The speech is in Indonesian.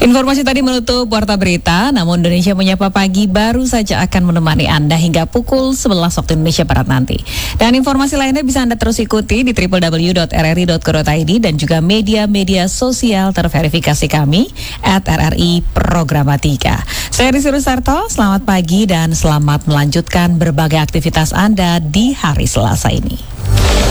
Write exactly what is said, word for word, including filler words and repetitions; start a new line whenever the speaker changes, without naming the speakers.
Informasi tadi menutup Warta Berita, namun Indonesia Menyapa Pagi baru saja akan menemani Anda hingga pukul sebelas waktu Indonesia Barat nanti. Dan informasi lainnya bisa Anda terus ikuti di w w w dot r r i dot co dot i d dan juga media-media sosial terverifikasi kami at R R I Programatika. Saya Rizky Rusarto, selamat pagi dan selamat melanjutkan berbagai aktivitas Anda di hari Selasa ini.